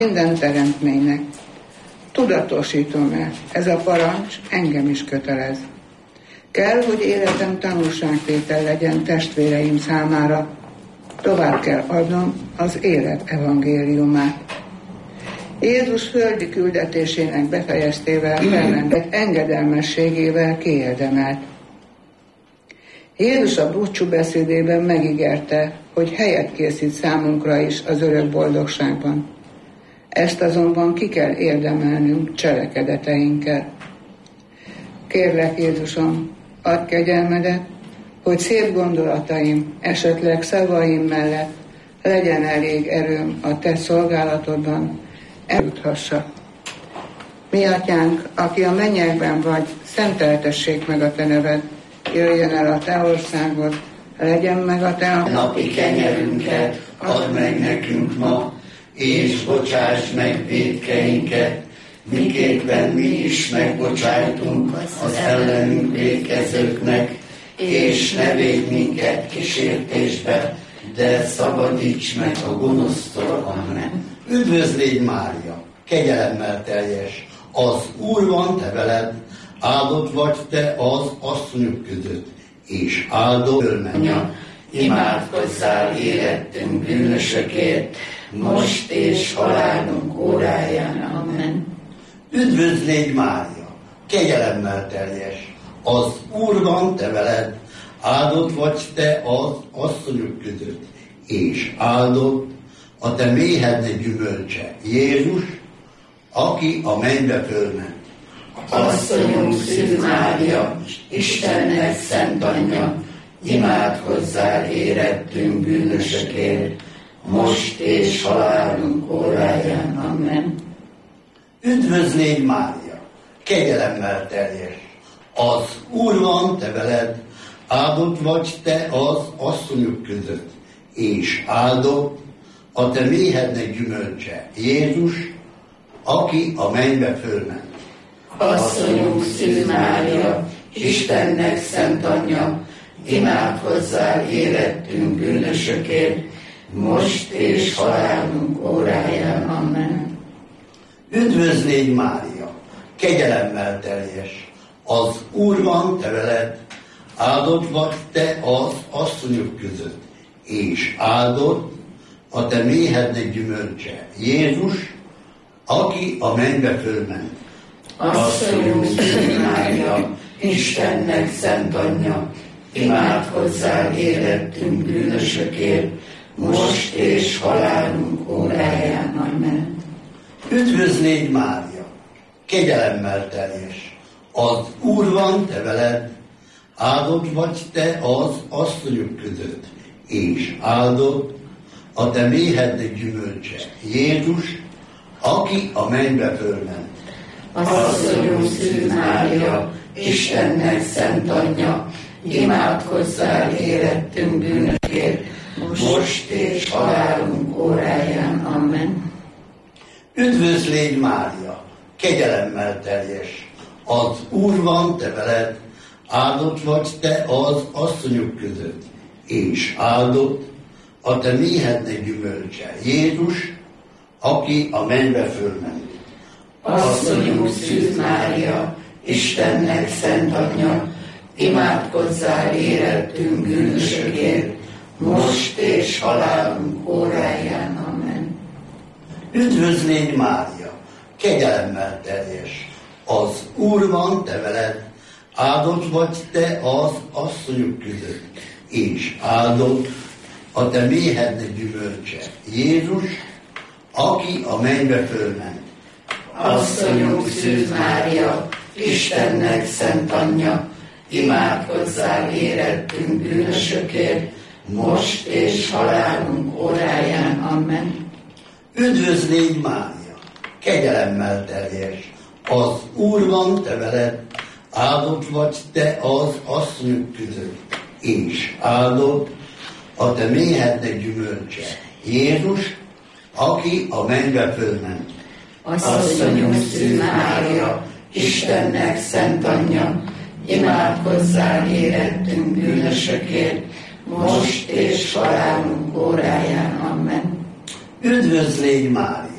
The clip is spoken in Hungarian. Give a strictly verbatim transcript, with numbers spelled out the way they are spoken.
minden teremtménynek. Tudatosítom-e, ez a parancs engem is kötelez. Kell, hogy életem tanúságtétel legyen testvéreim számára, tovább kell adnom az élet evangéliumát. Jézus földi küldetésének befejeztével felmentett engedelmességével kiérdemelt. Jézus a búcsú beszédében megígérte, hogy helyet készít számunkra is az örök boldogságban. Ezt azonban ki kell érdemelnünk cselekedeteinkkel. Kérlek, Jézusom, add kegyelmedet, hogy szép gondolataim, esetleg szavaim mellett legyen elég erőm a te szolgálatodban, eljuthassak. Mi atyánk, aki a mennyekben vagy, szenteltessék meg a te neved, jöjjön el a te országod, legyen meg a te... Napi kenyerünket add meg nekünk ma, és bocsáss meg vétkeinket, miképpen mi is megbocsájtunk az ellenünk vétkezőknek, és ne védj minket kísértésbe, de szabadíts meg a gonosztól. Amen. Üdvözlégy Mária, kegyelemmel teljes, az Úr van te veled, áldott vagy te az asszonyok között, és áldott fölmenja. Imádkozzál érettünk bűnösökért, most és halálunk óráján. Amen. Üdvözlégy Mária, kegyelemmel teljes, az Úr van te veled, áldott vagy te az asszonyok között, és áldott a te méhednek gyümölcse, Jézus, aki a mennybe fölment. Asszonyunk Szűz Mária, Istennek szent anyja, imádkozzál érettünk bűnösökért, most és halálunk óráján. Amen. Üdvözlégy Mária, kegyelemmel teljes, az Úr van te veled, áldott vagy te az asszonyok között, és áldott a te méhednek gyümölcse, Jézus, aki a mennybe fölment. Asszonyunk Szűz Mária, Istennek szent anyja, imádkozzál érettünk bűnösökért, most és halálunk óráján. Amen. Üdvözlégy Mária, kegyelemmel teljes, az Úr van te veled, áldott vagy te az asszonyok között, és áldott a te méhednek gyümölcse, Jézus, aki a mennybe fölment. Asszonyunk Szűz Mária, Istennek szent anyja, imádkozzál érettünk bűnösökért, most és halálunk óráján. Amen. Üdvözlégy Mária, kegyelemmel teljes, az Úr van te veled, áldott vagy te az asszonyok között, és áldott a te méhednek gyümölcse, Jézus, aki a mennybe fölment. Asszonyunk Szűz Mária, Istennek szent anyja, imádkozzál érettünk bűnökért, most és halálunk óráján. Amen. Üdvözlégy Mária, kegyelemmel teljes, az Úr van te veled, áldott vagy te az asszonyok között, és áldott a te méhednek gyümölcse, Jézus, aki a mennybe fölment. Asszonyunk Szűz Mária, Istennek szent anyja, imádkozzál érettünk bűnösökért, most és halálunk óráján. Amen. Üdvözlégy Mária, kegyelemmel teljes, az Úr van te veled, áldott vagy te az asszonyok között, és áldott a te méhednek gyümölcse, Jézus, aki a mennybe fölment. Asszonyunk Szűz Mária, Istennek szent anyja, imádkozzál érettünk bűnösökért, most és halálunk óráján. Amen. Üdvözlégy Mária, kegyelemmel teljes, az Úr van te veled, áldott vagy te az asszonyok között, és áldott a te méhednek gyümölcse, Jézus, aki a mennybe fölment. Asszonyunk Szűz Mária, Istennek szent anyja, imádkozzál érettünk bűnösökért, most és halálunk óráján. Amen. Üdvözlégy Mária,